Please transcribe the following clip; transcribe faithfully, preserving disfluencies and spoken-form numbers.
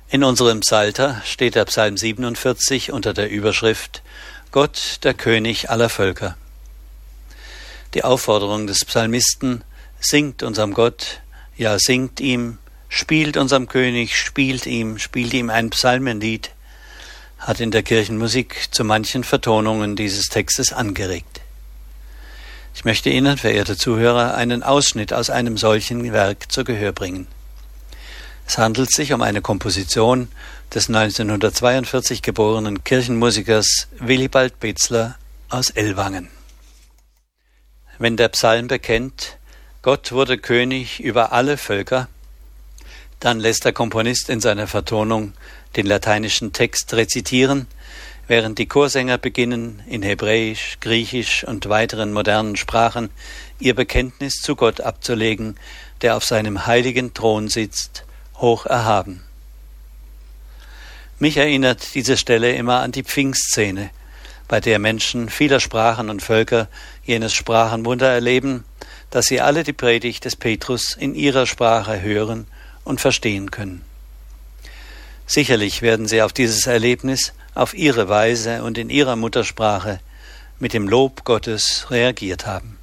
In unserem Psalter steht der Psalm siebenundvierzig unter der Überschrift Gott, der König aller Völker. Die Aufforderung des Psalmisten: Singt unserem Gott, ja singt ihm, spielt unserem König, spielt ihm, spielt ihm ein Psalmenlied, hat in der Kirchenmusik zu manchen Vertonungen dieses Textes angeregt. Ich möchte Ihnen, verehrte Zuhörer, einen Ausschnitt aus einem solchen Werk zu Gehör bringen. Es handelt sich um eine Komposition des neunzehnhundertzweiundvierzig geborenen Kirchenmusikers Willibald Bezler aus Ellwangen. Wenn der Psalm bekennt, Gott wurde König über alle Völker, dann lässt der Komponist in seiner Vertonung den lateinischen Text rezitieren, während die Chorsänger beginnen, in Hebräisch, Griechisch und weiteren modernen Sprachen ihr Bekenntnis zu Gott abzulegen, der auf seinem heiligen Thron sitzt, hoch erhaben. Mich erinnert diese Stelle immer an die Pfingstszene, bei der Menschen vieler Sprachen und Völker jenes Sprachenwunder erleben, dass sie alle die Predigt des Petrus in ihrer Sprache hören und verstehen können. Sicherlich werden sie auf dieses Erlebnis auf ihre Weise und in ihrer Muttersprache mit dem Lob Gottes reagiert haben.